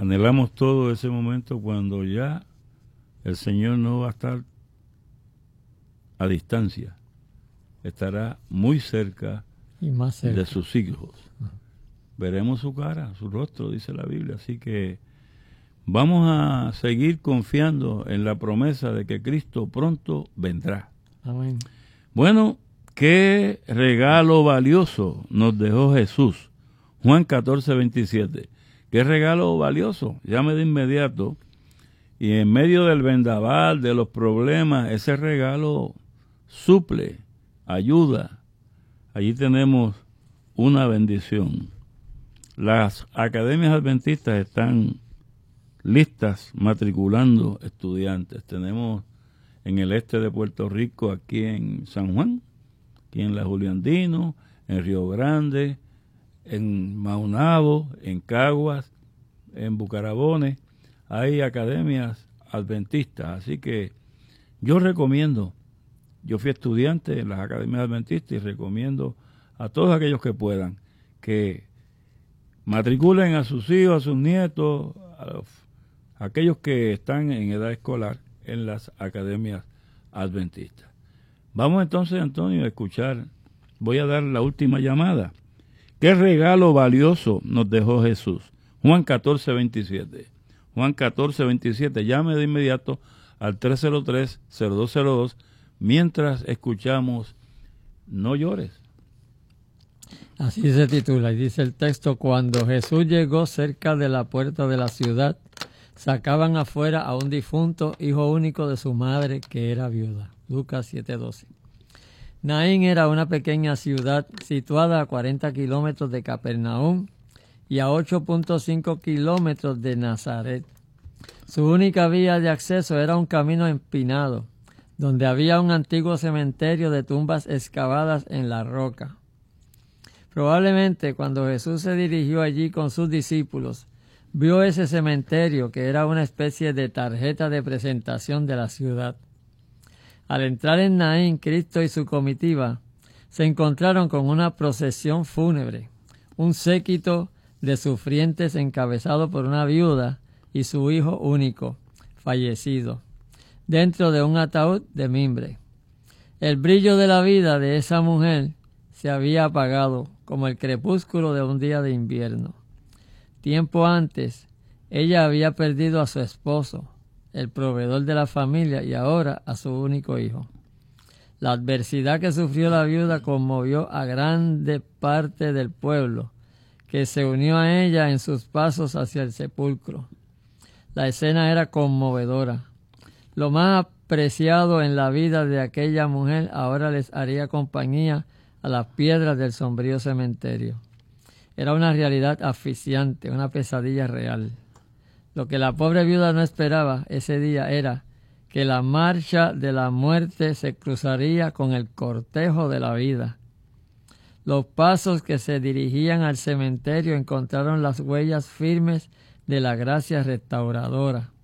Anhelamos todo ese momento cuando ya el Señor no va a estar a distancia, estará muy cerca y más cerca de sus hijos. Veremos su cara, su rostro, dice la Biblia. Así que vamos a seguir confiando en la promesa de que Cristo pronto vendrá. Amén. Bueno, qué regalo valioso nos dejó Jesús. Juan 14:27. Qué regalo valioso. Llame de inmediato. Y en medio del vendaval, de los problemas, ese regalo suple, ayuda. Allí tenemos una bendición. Las academias adventistas están listas matriculando estudiantes. Tenemos en el este de Puerto Rico, aquí en San Juan, aquí en la Julio Andino, en Río Grande, en Maunabo, en Caguas, en Bucarabones, hay academias adventistas. Así que yo recomiendo, yo fui estudiante en las academias adventistas y recomiendo a todos aquellos que puedan que matriculen a sus hijos, a sus nietos, a aquellos que están en edad escolar en las academias adventistas. Vamos entonces, Antonio, a escuchar. Voy a dar la última llamada. ¿Qué regalo valioso nos dejó Jesús? Juan 14:27. Juan 14:27. Llame de inmediato al 303-0202 mientras escuchamos No llores. Así se titula y dice el texto: cuando Jesús llegó cerca de la puerta de la ciudad, sacaban afuera a un difunto hijo único de su madre que era viuda. Lucas 7:12. Naín era una pequeña ciudad situada a 40 kilómetros de Capernaum y a 8.5 kilómetros de Nazaret. Su única vía de acceso era un camino empinado, donde había un antiguo cementerio de tumbas excavadas en la roca. Probablemente cuando Jesús se dirigió allí con sus discípulos, vio ese cementerio que era una especie de tarjeta de presentación de la ciudad. Al entrar en Naín, Cristo y su comitiva se encontraron con una procesión fúnebre, un séquito de sufrientes encabezado por una viuda y su hijo único, fallecido, dentro de un ataúd de mimbre. El brillo de la vida de esa mujer se había apagado como el crepúsculo de un día de invierno. Tiempo antes, ella había perdido a su esposo, el proveedor de la familia, y ahora a su único hijo. La adversidad que sufrió la viuda conmovió a grande parte del pueblo, que se unió a ella en sus pasos hacia el sepulcro. La escena era conmovedora. Lo más preciado en la vida de aquella mujer ahora les haría compañía a las piedras del sombrío cementerio. Era una realidad asfixiante, una pesadilla real. Lo que la pobre viuda no esperaba ese día era que la marcha de la muerte se cruzaría con el cortejo de la vida. Los pasos que se dirigían al cementerio encontraron las huellas firmes de la gracia restauradora.